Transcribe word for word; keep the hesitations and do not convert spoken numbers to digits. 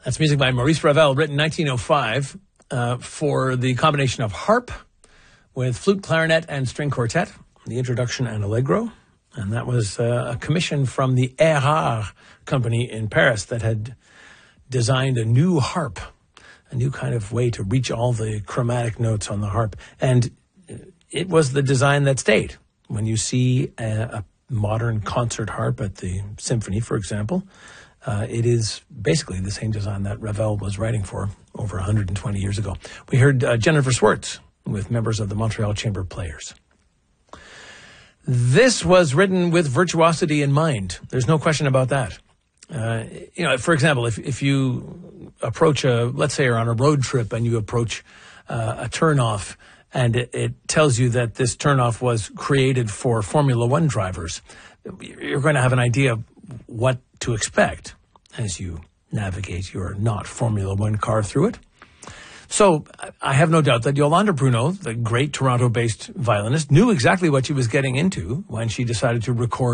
That's music by Maurice Ravel, written in nineteen oh five uh, for the combination of harp with flute, clarinet, and string quartet, the introduction and allegro. And that was uh, a commission from the Erard company in Paris that had designed a new harp, a new kind of way to reach all the chromatic notes on the harp. And it was the design that stayed. When you see a, a modern concert harp at the symphony, for example, uh, it is basically the same design that Ravel was writing for over one hundred twenty years ago. We heard uh, Jennifer Swartz with members of the Montreal Chamber of Players. This was written with virtuosity in mind. There's no question about that. Uh, you know, for example, if, if you approach a, let's say you're on a road trip and you approach uh, a turnoff and it, it tells you that this turnoff was created for Formula One drivers, you're going to have an idea of what to expect as you navigate your not Formula One car through it. So I have no doubt that Yolande Pruneau, the great Toronto-based violinist, knew exactly what she was getting into when she decided to record